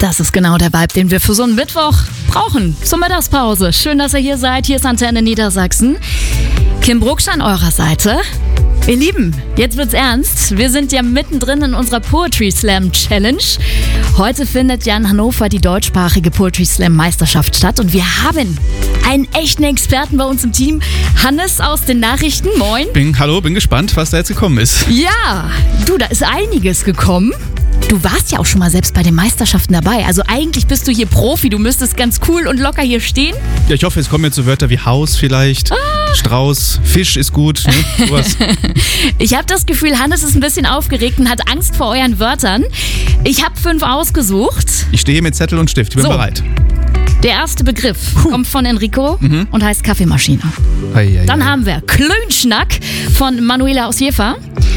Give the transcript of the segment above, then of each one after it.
Das ist genau der Vibe, den wir für so einen Mittwoch brauchen. Zur Mittagspause. Schön, dass ihr hier seid. Hier ist Antenne Niedersachsen. Kim Brucksch an eurer Seite. Ihr Lieben, jetzt wird's ernst. Wir sind ja mittendrin in unserer Poetry Slam Challenge. Heute findet ja in Hannover die deutschsprachige Poetry Slam Meisterschaft statt und wir haben einen echten Experten bei uns im Team. Hannes aus den Nachrichten, moin. Bin gespannt, was da jetzt gekommen ist. Ja, du, da ist einiges gekommen. Du warst ja auch schon mal selbst bei den Meisterschaften dabei. Also eigentlich bist du hier Profi. Du müsstest ganz cool und locker hier stehen. Ja, ich hoffe, es kommen jetzt so Wörter wie Haus vielleicht, Strauß, Fisch ist gut, ne? Sowas. Ich habe das Gefühl, Hannes ist ein bisschen aufgeregt und hat Angst vor euren Wörtern. Ich habe 5 ausgesucht. Ich stehe hier mit Zettel und Stift, ich bin bereit. Der erste Begriff kommt von Enrico und heißt Kaffeemaschine. Dann haben wir Klönschnack von Manuela aus Jever.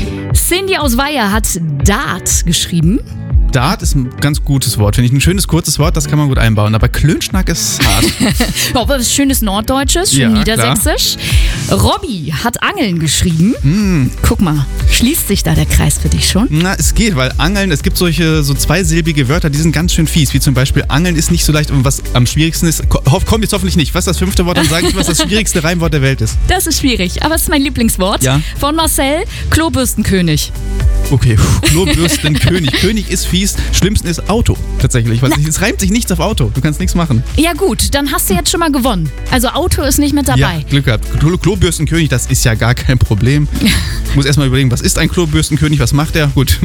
Cindy aus Weiher hat Dart geschrieben. Dart ist ein ganz gutes Wort, finde ich. Ein schönes, kurzes Wort, das kann man gut einbauen. Aber Klönschnack ist hart. Oh, was schönes Norddeutsches, schön niedersächsisch. Robby hat Angeln geschrieben. Guck mal, schließt sich da der Kreis für dich schon? Na, es geht, weil Angeln, es gibt solche so zweisilbige Wörter, die sind ganz schön fies. Wie zum Beispiel Angeln ist nicht so leicht und was am schwierigsten ist, kommt jetzt hoffentlich nicht. Was ist das 5. Wort? Dann sage ich, was das schwierigste Reimwort der Welt ist. Das ist schwierig, aber es ist mein Lieblingswort. Ja. Von Marcel, Klobürstenkönig. Okay, Klobürstenkönig. König ist fies, schlimmsten ist Auto tatsächlich, weil es reimt sich nichts auf Auto, du kannst nichts machen. Ja gut, dann hast du jetzt schon mal gewonnen. Also Auto ist nicht mit dabei. Ja, Glück gehabt. Klobürstenkönig, das ist ja gar kein Problem. Ich muss erstmal überlegen, was ist ein Klobürstenkönig, was macht er? Gut.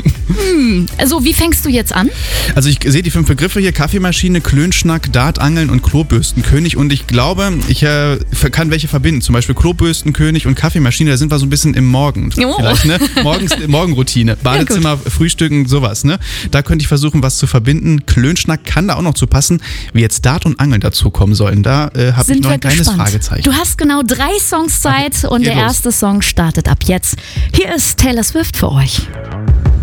Also wie fängst du jetzt an? Also ich sehe die 5 Begriffe hier, Kaffeemaschine, Klönschnack, Dartangeln und Klobürstenkönig und ich glaube, ich kann welche verbinden, zum Beispiel Klobürstenkönig und Kaffeemaschine, da sind wir so ein bisschen im Morgen. Vielleicht, ne? Morgenroutine, Badezimmer, Frühstücken, sowas, ne? Da könnte ich versuchen, was zu verbinden. Klönschnack kann da auch noch zu passen, wie jetzt Dart und Angeln dazu kommen sollen. Da habe ich noch ein kleines Fragezeichen. Du hast genau 3 Songs Zeit und der erste Song startet ab jetzt. Hier ist Taylor Swift für euch.